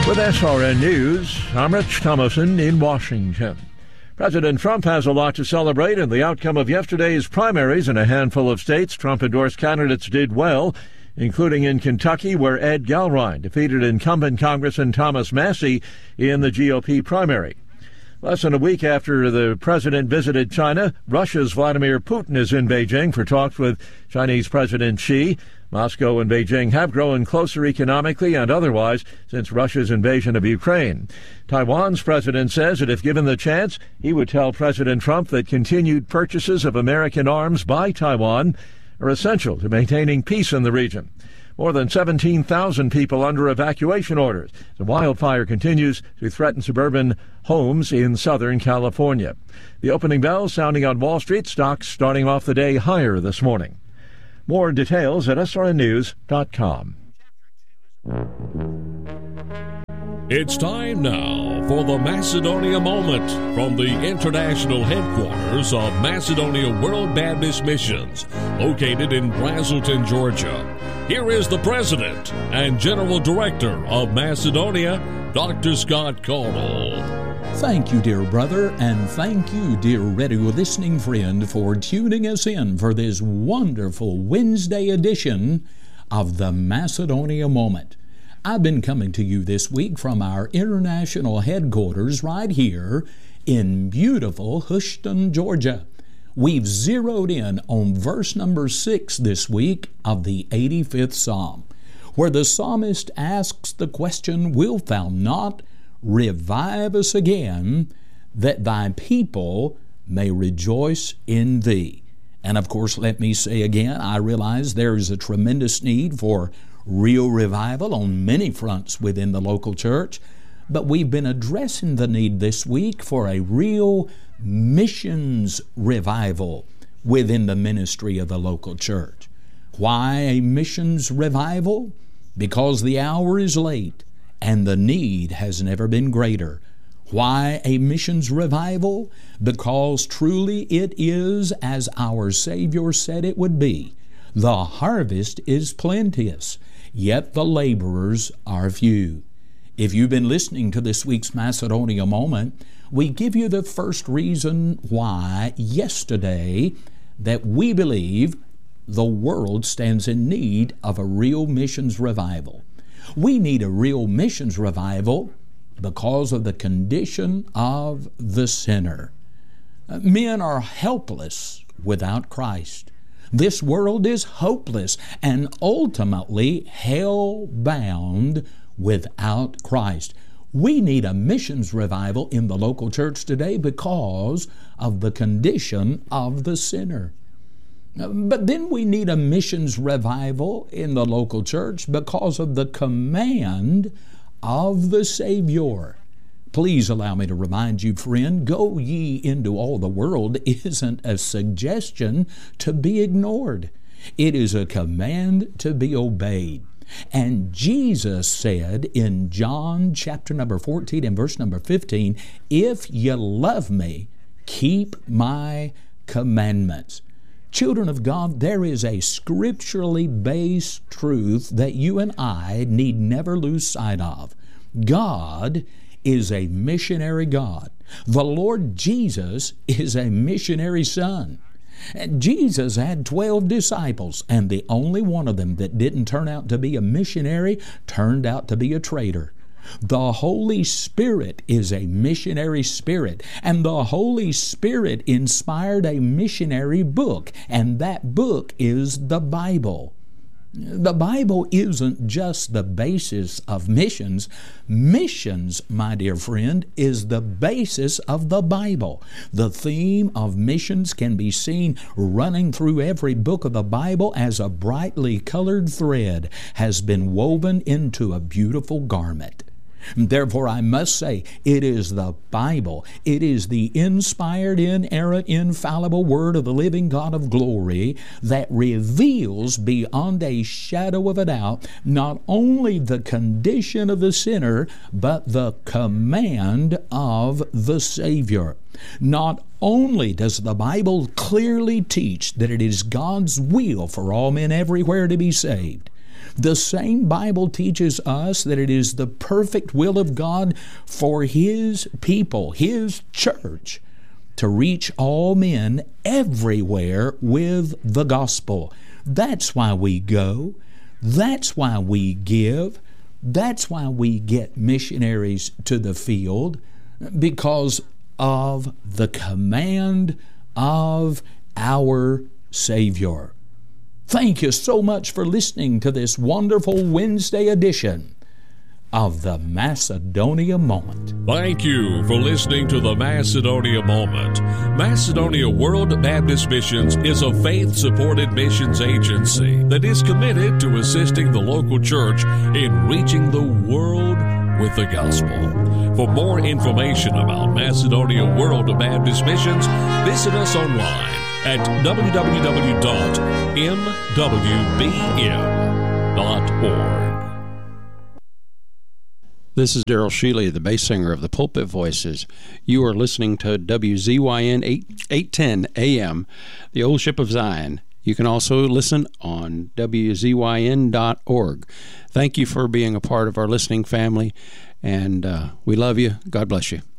With SRN News, I'm Rich Thomason in Washington. President Trump has a lot to celebrate in the outcome of yesterday's primaries in a handful of states. Trump-endorsed candidates did well, including in Kentucky, where Ed Galrein defeated incumbent Congressman Thomas Massie in the GOP primary. Less than a week after the president visited China, Russia's Vladimir Putin is in Beijing for talks with Chinese President Xi. Moscow and Beijing have grown closer economically and otherwise since Russia's invasion of Ukraine. Taiwan's president says that if given the chance, he would tell President Trump that continued purchases of American arms by Taiwan are essential to maintaining peace in the region. More than 17,000 people under evacuation orders. The wildfire continues to threaten suburban homes in Southern California. The opening bell sounding on Wall Street, stocks starting off the day higher this morning. More details at srnnews.com. It's time now for the Macedonia Moment from the international headquarters of Macedonia World Baptist Missions, located in Braselton, Georgia. Here is the President and General Director of Macedonia, Dr. Scott Connell. Thank you, dear brother, and thank you, dear radio listening friend, for tuning us in for this wonderful Wednesday edition of the Macedonia Moment. I've been coming to you this week from our international headquarters right here in beautiful Houston, Georgia. We've zeroed in on verse number 6 this week of the 85th Psalm, where the psalmist asks the question, "Wilt thou not revive us again, that thy people may rejoice in thee?" And of course, let me say again, I realize there is a tremendous need for real revival on many fronts within the local church, but we've been addressing the need this week for a real missions revival within the ministry of the local church. Why a missions revival? Because the hour is late and the need has never been greater. Why a missions revival? Because truly it is as our Savior said it would be. The harvest is plenteous, yet the laborers are few. If you've been listening to this week's Macedonia Moment, we give you the first reason why yesterday that we believe the world stands in need of a real missions revival. We need a real missions revival because of the condition of the sinner. Men are helpless without Christ. This world is hopeless and ultimately hell-bound without Christ. We need a missions revival in the local church today because of the condition of the sinner. But then we need a missions revival in the local church because of the command of the Savior. Please allow me to remind you, friend, go ye into all the world isn't a suggestion to be ignored. It is a command to be obeyed. And Jesus said in John chapter number 14 and verse number 15, "If ye love me, keep my commandments." Children of God, there is a scripturally based truth that you and I need never lose sight of. God is a missionary God. The Lord Jesus is a missionary Son. Jesus had 12 disciples, and the only one of them that didn't turn out to be a missionary turned out to be a traitor. The Holy Spirit is a missionary spirit, and the Holy Spirit inspired a missionary book, and that book is the Bible. The Bible isn't just the basis of missions. Missions, my dear friend, is the basis of the Bible. The theme of missions can be seen running through every book of the Bible as a brightly colored thread has been woven into a beautiful garment. Therefore, I must say, it is the Bible. It is the inspired, inerrant, infallible Word of the living God of glory that reveals beyond a shadow of a doubt not only the condition of the sinner, but the command of the Savior. Not only does the Bible clearly teach that it is God's will for all men everywhere to be saved, The same Bible teaches us that it is the perfect will of God for His people, His church, to reach all men everywhere with the gospel. That's why we go. That's why we give. That's why we get missionaries to the field, because of the command of our Savior. Thank you so much for listening to this wonderful Wednesday edition of the Macedonia Moment. Thank you for listening to the Macedonia Moment. Macedonia World Baptist Missions is a faith-supported missions agency that is committed to assisting the local church in reaching the world with the gospel. For more information about Macedonia World Baptist Missions, visit us online at www.mwbm.org. This is Daryl Shealy, the bass singer of the Pulpit Voices. You are listening to WZYN 810 AM, the Old Ship of Zion. You can also listen on WZYN.org. Thank you for being a part of our listening family, and we love you. God bless you.